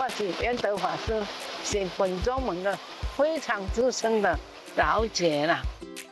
我是圆德法师，是本宗门的非常资深的老姐啦。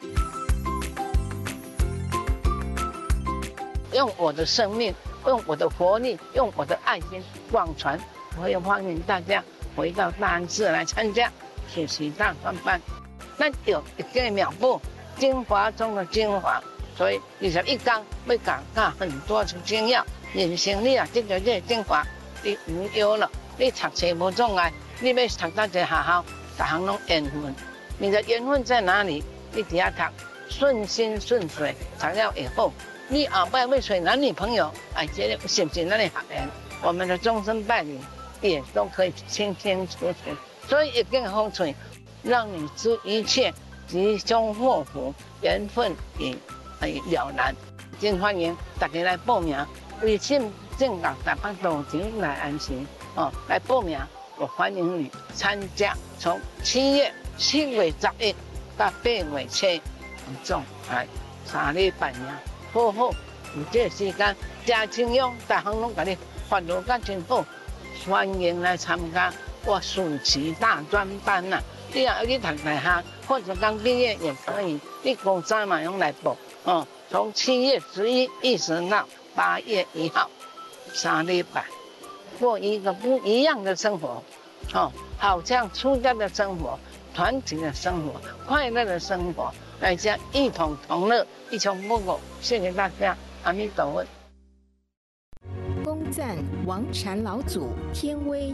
用我的生命，用我的活力，用我的爱心广传。我也欢迎大家回到大安寺来参加学习大专班。咱有一个妙步，精华中的精华。所以21天要教很多的精要，人生你啊，这个精华你唔要了，你读册无障碍，你要读到一个学校，大行拢缘分。你的缘分在哪里？你底下读，顺心顺水，读了以后，你后摆要找男女朋友，哎，这个是不是咱的学缘？我们的终身伴侣也都可以清清楚楚。所以一根风水，让你知一切吉凶祸福，缘分也了然。真欢迎大家来报名，微信正港台北路前来安心哦，来报名，我欢迎你参加。从7月11到8月7，总哎3礼拜呢，好好有这个时间，真清用，大行拢甲你发落甲真好，欢迎来参加我暑期大专班呐。你要去读大学或者刚毕业也可以，你高三嘛用来报哦。从7月11一直到8月1号，3礼拜，过一个不一样的生活，哦，好像出家的生活、团体的生活、快乐的生活，大家一同同乐，一穷不苟。谢谢大家，阿弥陀佛。 恭赞王禅老祖天威。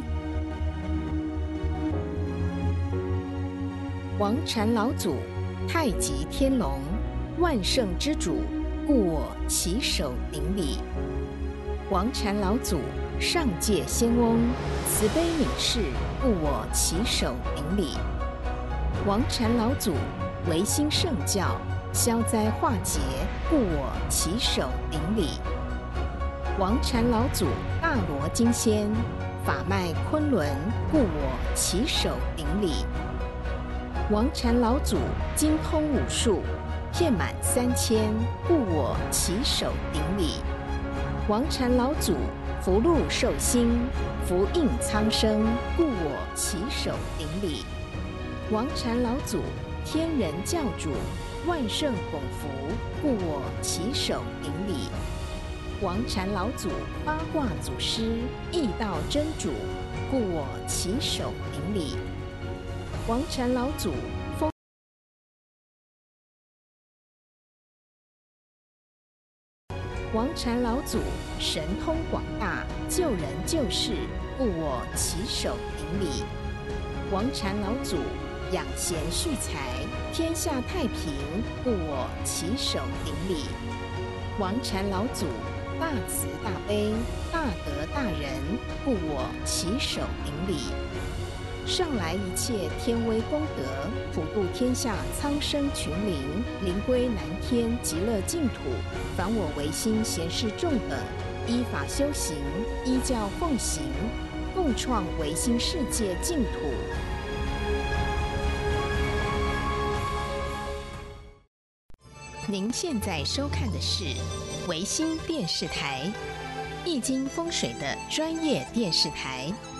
王禅老祖，太极天龙，万圣之主，故我起手顶礼。王禅老祖，上界仙翁，慈悲悯世，故我起手顶礼。王禅老祖，维新圣教，消灾化解，故我起手顶礼。王禅老祖，大罗金仙，法脉昆仑，故我起手顶礼。王禅老祖，精通武术，遍满3000，故我起手顶礼。王禅老祖，福禄寿星，福应苍生，故我起手顶礼。王禅老祖，天人教主，万圣拱福，故我起手顶礼。王禅老祖，八卦祖师，易道真主，故我起手顶礼。王禅老祖，王禅老祖，神通广大，救人救世，故我起手顶礼。王禅老祖，养贤蓄财，天下太平，故我起手顶礼。王禅老祖，大慈大悲，大德大仁，故我起手顶礼。上来一切天威功德，普度天下苍生群灵，灵归南天极乐净土。凡我唯心贤士众等，依法修行，依教奉行，共创唯心世界净土。您现在收看的是唯心电视台，易经风水的专业电视台。